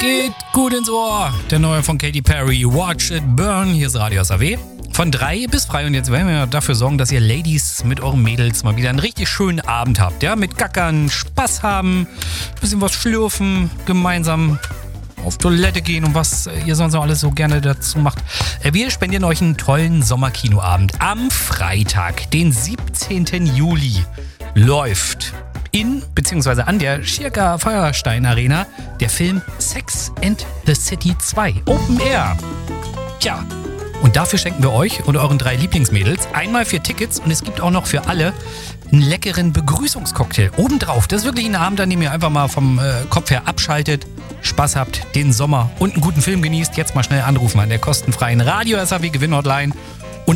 Geht gut ins Ohr. Der neue von Katy Perry, Watch It Burn. Hier ist Radio SAW. Von 3 bis frei. Und jetzt werden wir dafür sorgen, dass ihr Ladies mit euren Mädels mal wieder einen richtig schönen Abend habt. Ja, mit Gackern, Spaß haben, bisschen was schlürfen, gemeinsam auf Toilette gehen und was ihr sonst noch alles so gerne dazu macht. Wir spendieren euch einen tollen Sommerkinoabend. Am Freitag, den 17. Juli, läuft in bzw. an der Schirka Feuerstein Arena der Film Sex and the City 2 Open Air. Tja, und dafür schenken wir euch und euren 3 Lieblingsmädels einmal 4 Tickets und es gibt auch noch für alle einen leckeren Begrüßungscocktail obendrauf. Das ist wirklich ein Abend, an dem ihr einfach mal vom Kopf her abschaltet, Spaß habt, den Sommer und einen guten Film genießt. Jetzt mal schnell anrufen an der kostenfreien Radio SAW Gewinnhotline